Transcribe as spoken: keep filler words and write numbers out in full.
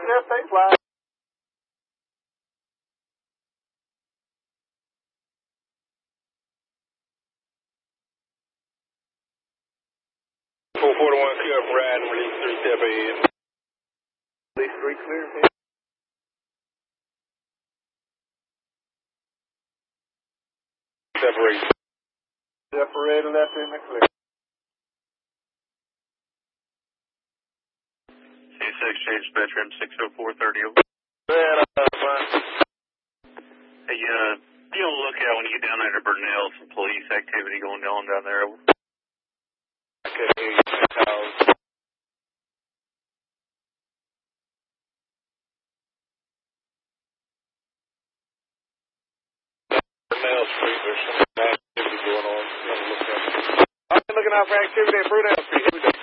Yes, they fly. four forty-one clear up ride and release three step ahead. Release three clear. Separate. Separate left in the clear. C six exchange veteran six oh four thirty. Yeah, that's fine. Hey, uh, be on the lookout when you get down there to Burnell. Some police activity going on down there. Okay, Burnell Street, there's some activity going on. I've been looking out for activity at Burnell Street.